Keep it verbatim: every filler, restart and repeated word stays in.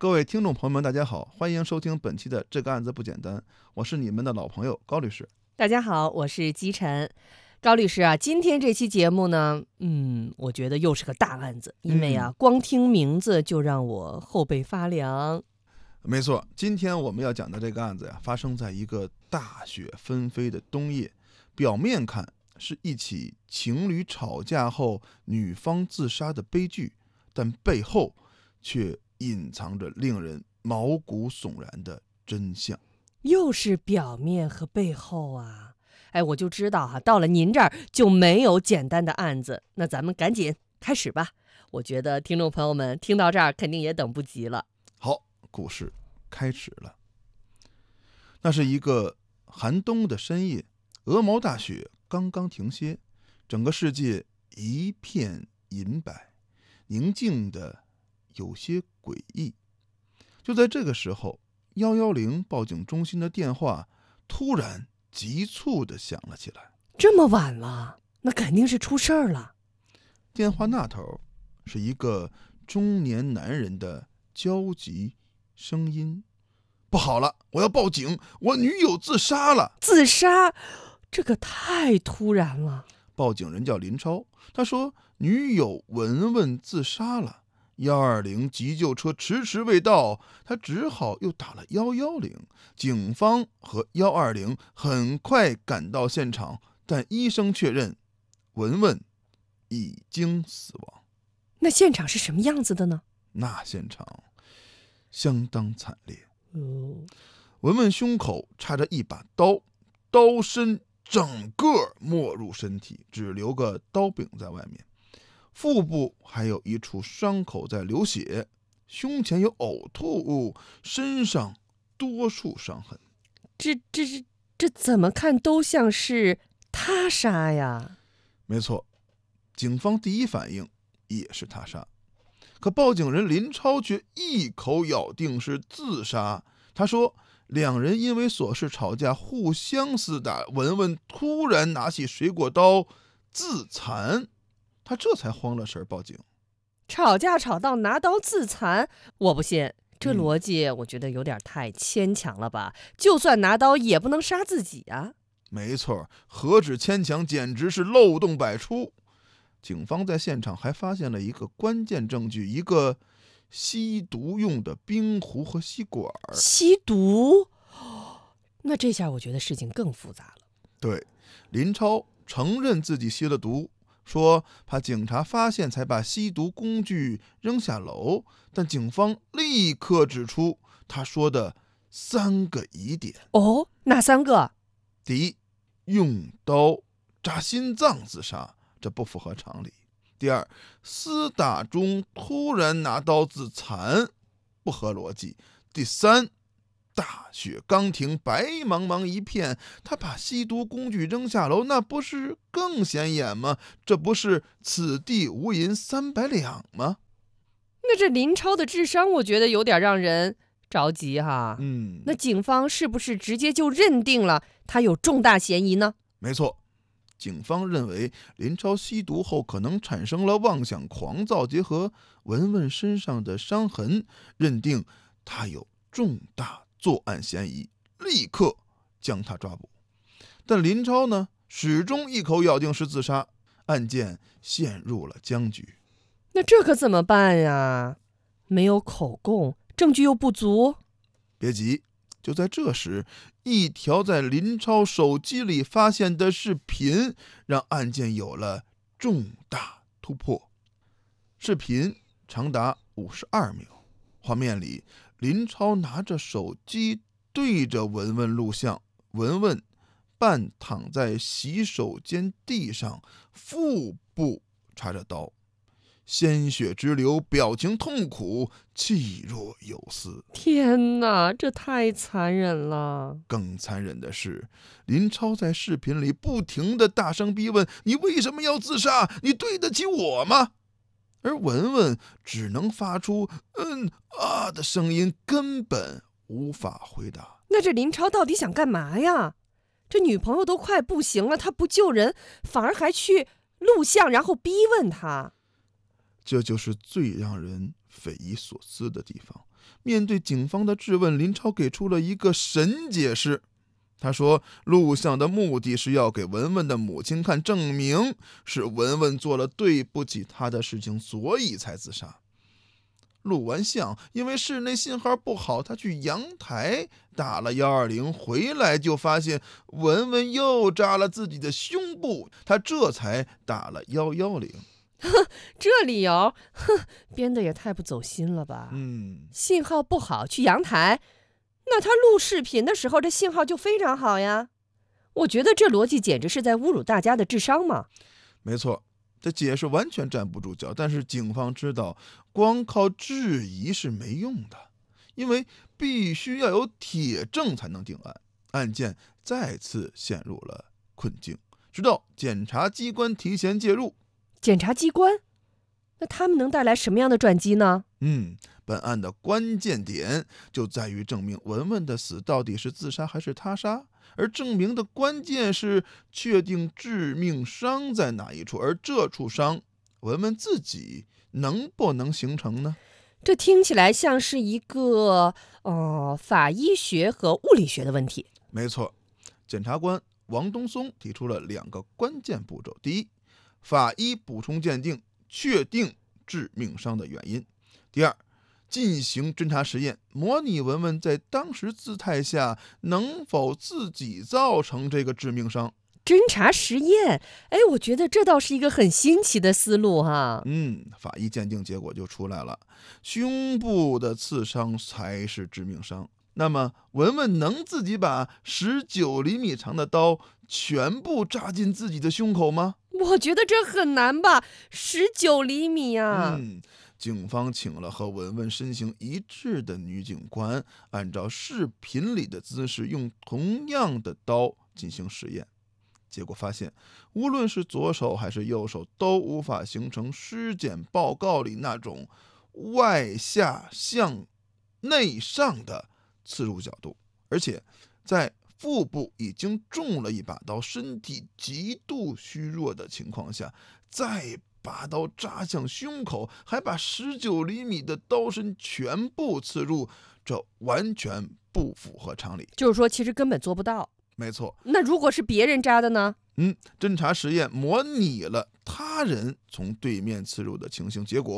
各位听众朋友们，大家好，欢迎收听本期的《这个案子不简单》，我是你们的老朋友高律师。 大家好，我是姬晨。高律师啊，今天这期节目呢，嗯，我觉得又是个大案子，因为啊， 嗯、 光听名字就让我后背发凉。 没错，今天我们要讲的这个案子呀，发生在一个大雪纷飞的冬夜。表面看是一起情侣吵架后女方自杀的悲剧，但背后却隐藏着令人毛骨悚然的真相。 又是表面和背后啊！哎，我就知道哈、啊，到了您这儿就没有简单的案子。那咱们赶紧开始吧。我觉得听众朋友们听到这儿肯定也等不及了。 好，故事开始了。那是一个寒冬的深夜，鹅毛大雪刚刚停歇，整个世界一片银白，宁静的有些诡异。就在这个时候，一一零报警中心的电话突然急促地响了起来。 这么晚了，那肯定是出事儿了。 电话那头是一个中年男人的焦急声音：不好了，我要报警，我女友自杀了。 自杀？这个太突然了。 报警人叫林超，他说女友文文自杀了。一二零急救车迟迟未到，他只好又打了一一零。警方和一二零很快赶到现场，但医生确认文文已经死亡。 那现场是什么样子的呢？ 那现场相当惨烈。 哦， 文文胸口插着一把刀，刀身整个没入身体，只留个刀柄在外面。腹部还有一处伤口在流血，胸前有呕吐物，身上多处伤痕。 这这这这怎么看都像是他杀呀？ 没错，警方第一反应也是他杀，可报警人林超却一口咬定是自杀。他说两人因为琐事吵架，互相厮打，文文突然拿起水果刀自残，他这才慌了神报警。 吵架吵到拿刀自残，我不信，这逻辑我觉得有点太牵强了吧、嗯、就算拿刀也不能杀自己啊。 没错，何止牵强，简直是漏洞百出。警方在现场还发现了一个关键证据，一个吸毒用的冰壶和吸管。 吸毒？那这下我觉得事情更复杂了。 对，林超承认自己吸了毒，说怕警察发现才把吸毒工具扔下楼，但警方立刻指出他说的三个疑点。 哦，哪三个？ 第一，用刀扎心脏自杀，这不符合常理。第二，厮打中突然拿刀自残，不合逻辑。第三，大雪刚停，白茫茫一片，他把吸毒工具扔下楼，那不是更显眼吗？这不是此地无银三百两吗？ 那这林超的智商我觉得有点让人着急哈。 嗯， 那警方是不是直接就认定了他有重大嫌疑呢？ 没错，警方认为林超吸毒后可能产生了妄想狂躁，结合文文身上的伤痕，认定他有重大作案嫌疑，立刻将他抓捕。但林超呢，始终一口咬定是自杀，案件陷入了僵局。 那这可怎么办呀？没有口供，证据又不足。 别急，就在这时，一条在林超手机里发现的视频让案件有了重大突破。视频长达五十二秒，画面里林超拿着手机对着文文录像，文文半躺在洗手间地上，腹部插着刀，鲜血直流，表情痛苦，气若游丝。 天哪，这太残忍了！ 更残忍的是，林超在视频里不停地大声逼问：“你为什么要自杀？你对得起我吗？”而文文只能发出“嗯啊”的声音，根本无法回答。 那这林超到底想干嘛呀？这女朋友都快不行了，他不救人，反而还去录像，然后逼问他。 这就是最让人匪夷所思的地方。面对警方的质问，林超给出了一个神解释。他说，录像的目的是要给文文的母亲看，证明是文文做了对不起他的事情，所以才自杀。录完像，因为室内信号不好，他去阳台打了一二零，回来就发现文文又扎了自己的胸部，他这才打了一一零。 这理由，哼，编的也太不走心了吧？ 嗯， 信号不好去阳台，那他录视频的时候这信号就非常好呀。我觉得这逻辑简直是在侮辱大家的智商嘛。 没错，这解释完全站不住脚，但是警方知道光靠质疑是没用的，因为必须要有铁证才能定案。案件再次陷入了困境，直到检察机关提前介入。 检察机关？那他们能带来什么样的转机呢？ 嗯，本案的关键点就在于证明文文的死到底是自杀还是他杀，而证明的关键是确定致命伤在哪一处，而这处伤文文自己能不能形成呢？ 这听起来像是一个呃法医学和物理学的问题。 没错，检察官王东松提出了两个关键步骤：第一，法医补充鉴定，确定致命伤的原因；第二，进行侦查实验，模拟文文在当时姿态下能否自己造成这个致命伤。 侦查实验，哎，我觉得这倒是一个很新奇的思路哈。 嗯，法医鉴定结果就出来了，胸部的刺伤才是致命伤。那么文文能自己把十九厘米长的刀全部扎进自己的胸口吗？ 我觉得这很难吧，十九厘米啊。 嗯，警方请了和文文身形一致的女警官，按照视频里的姿势，用同样的刀进行实验。结果发现，无论是左手还是右手，都无法形成尸检报告里那种外下向内上的刺入角度，而且在腹部已经中了一把刀，身体极度虚弱的情况下，再把刀扎向胸口，还把十九厘米的刀身全部刺入，这完全不符合常理。 就是说，其实根本做不到。 没错。 那如果是别人扎的呢？ 嗯，侦查实验模拟了他人从对面刺入的情形，结果